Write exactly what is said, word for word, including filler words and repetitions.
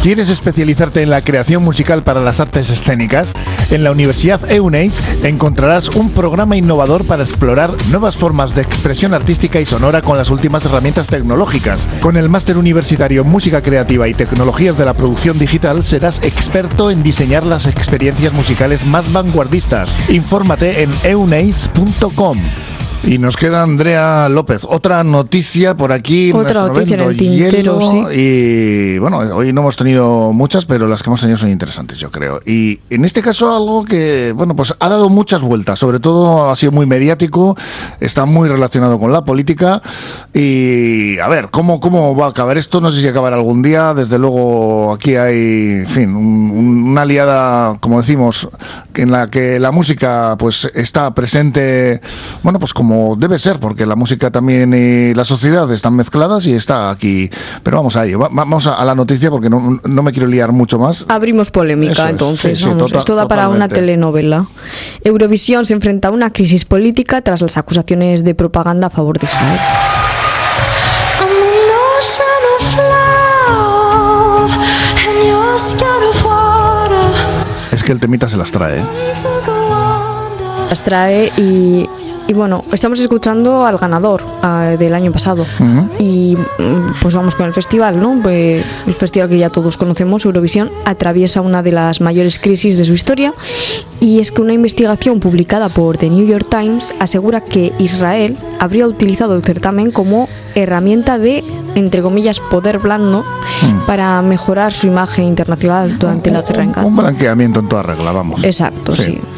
¿Quieres especializarte en la creación musical para las artes escénicas? En la Universidad Euneiz encontrarás un programa innovador para explorar nuevas formas de expresión artística y sonora con las últimas herramientas tecnológicas. Con el máster universitario en Música Creativa y Tecnologías de la Producción Digital serás experto en diseñar las experiencias musicales más vanguardistas. Infórmate en euneiz punto com. Y nos queda Andrea López. Otra noticia por aquí. Otra noticia en el tintero, sí. Y bueno, hoy no hemos tenido muchas, pero las que hemos tenido son interesantes, yo creo. Y en este caso algo que, bueno, pues ha dado muchas vueltas. Sobre todo ha sido muy mediático, está muy relacionado con la política. Y a ver, ¿cómo, cómo va a acabar esto? No sé si acabará algún día. Desde luego aquí hay, en fin, un, una aliada, como decimos, en la que la música pues está presente, bueno, pues como debe ser, porque la música también y la sociedad están mezcladas y está aquí. Pero vamos a ello, va, vamos a, a la noticia porque no, no me quiero liar mucho más. Abrimos polémica. Eso entonces, es, sí, vamos, sí, tota, esto da para una telenovela. Eurovisión se enfrenta a una crisis política tras las acusaciones de propaganda a favor de Israel. Es que el temita se las trae, ¿eh? Las trae y... Y bueno, estamos escuchando al ganador uh, del año pasado. Uh-huh. Y pues vamos con el festival, ¿no? Pues el festival que ya todos conocemos, Eurovisión, atraviesa una de las mayores crisis de su historia. Y es que una investigación publicada por The New York Times asegura que Israel habría utilizado el certamen como herramienta de, entre comillas, poder blando uh-huh. para mejorar su imagen internacional durante un, la guerra en Gaza. Un blanqueamiento en toda regla, vamos. Exacto, sí. sí.